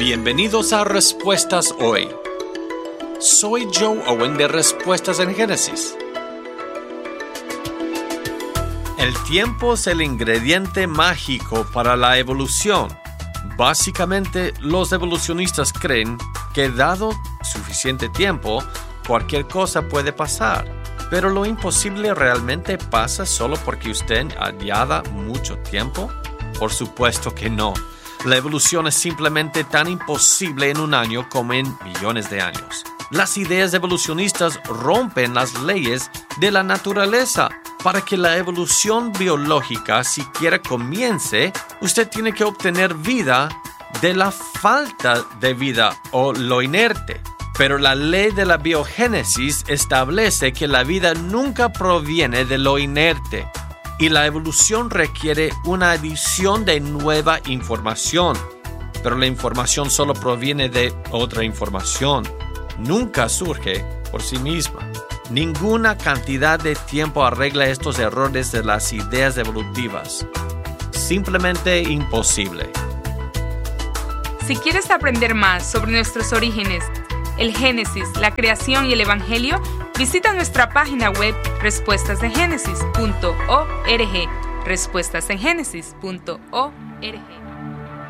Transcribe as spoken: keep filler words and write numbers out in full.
Bienvenidos a Respuestas Hoy. Soy Joe Owen de Respuestas en Génesis. El tiempo es el ingrediente mágico para la evolución. Básicamente, los evolucionistas creen que dado suficiente tiempo, cualquier cosa puede pasar. Pero lo imposible realmente pasa solo porque usted añada mucho tiempo. Por supuesto que no. La evolución es simplemente tan imposible en un año como en millones de años. Las ideas evolucionistas rompen las leyes de la naturaleza. Para que la evolución biológica siquiera comience, usted tiene que obtener vida de la falta de vida o lo inerte. Pero la ley de la biogénesis establece que la vida nunca proviene de lo inerte. Y la evolución requiere una adición de nueva información. Pero la información solo proviene de otra información. Nunca surge por sí misma. Ninguna cantidad de tiempo arregla estos errores de las ideas evolutivas. Simplemente imposible. Si quieres aprender más sobre nuestros orígenes, el Génesis, la creación y el Evangelio, visita nuestra página web respuestas en génesis punto org. respuestas en génesis punto org.